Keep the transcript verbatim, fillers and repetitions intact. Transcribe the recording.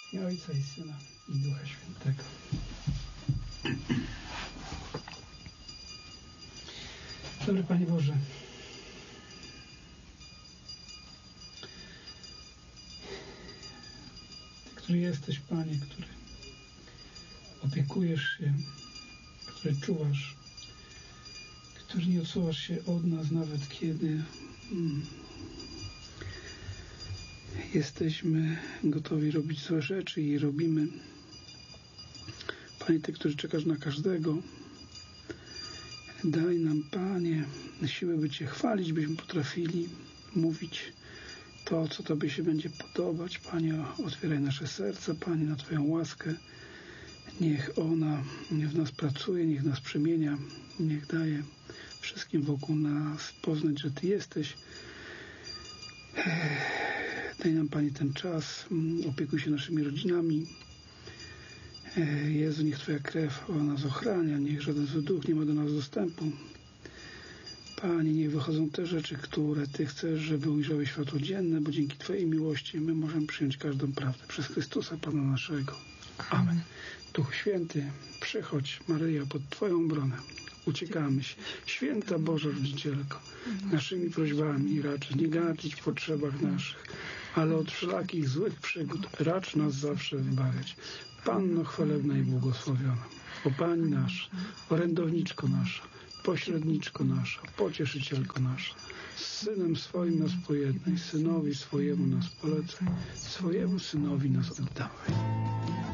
I Ojca, i Syna, i Ducha Świętego. Dobry Panie Boże, Ty, który jesteś, Panie, który opiekujesz się, który czuwasz, który nie odsuwasz się od nas, nawet kiedy mm, jesteśmy gotowi robić złe rzeczy i robimy. Panie, Ty, który czekasz na każdego, daj nam, Panie, siłę, by Cię chwalić, byśmy potrafili mówić to, co Tobie się będzie podobać. Panie, otwieraj nasze serca, Panie, na Twoją łaskę. Niech ona w nas pracuje, niech nas przemienia, niech daje wszystkim wokół nas poznać, że Ty jesteś. Daj nam, Panie, ten czas, opiekuj się naszymi rodzinami. Jezu, niech Twoja krew nas ochrania, niech żaden zły duch nie ma do nas dostępu. Panie, niech wychodzą te rzeczy, które Ty chcesz, żeby ujrzały światło dzienne, bo dzięki Twojej miłości my możemy przyjąć każdą prawdę przez Chrystusa, Pana naszego. Amen. Duchu Święty, przychodź, Maryjo, pod Twoją obronę. Uciekamy się. Święta Boża Rodzicielko, naszymi prośbami racz nie gardzić w potrzebach naszych, ale od wszelakich złych przygód racz nas zawsze wybawiać. Panno chwalebna i błogosławiona, o Pani nasza, orędowniczko nasza, pośredniczko nasza, pocieszycielko nasza, z Synem swoim nas pojednaj, Synowi swojemu nas polecaj, swojemu Synowi nas oddawaj.